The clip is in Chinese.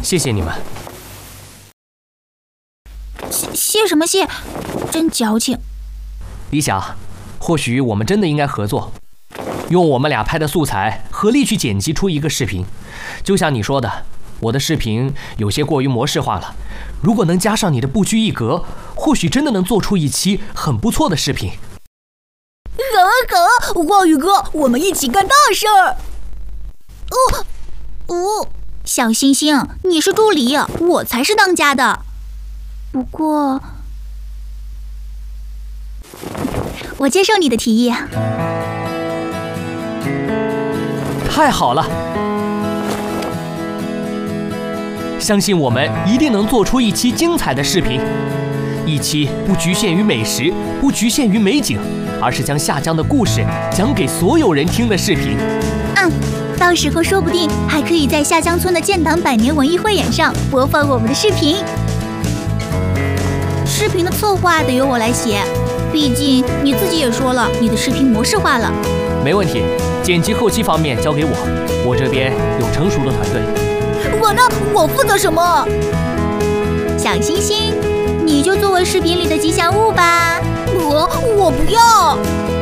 谢谢你们。 谢什么谢？真矫情。 李想，或许我们真的应该合作，用我们俩拍的素材合力去剪辑出一个视频。就像你说的，我的视频有些过于模式化了，如果能加上你的不拘一格，或许真的能做出一期很不错的视频。 好，话语哥，我们一起干大事儿。小星星，你是助理，我才是当家的。不过，我接受你的提议。 太好了！相信我们一定能做出一期精彩的视频，一期不局限于美食，不局限于美景，而是将下江的故事讲给所有人听的视频。 到时候说不定还可以在下江村的建党100年文艺汇演上播放我们的视频。视频的策划得由我来写，毕竟你自己也说了，你的视频模式化了。 没问题，剪辑后期方面交给我，我这边有成熟的团队。 我呢？我负责什么？小星星，你就作为视频里的吉祥物吧。我不要。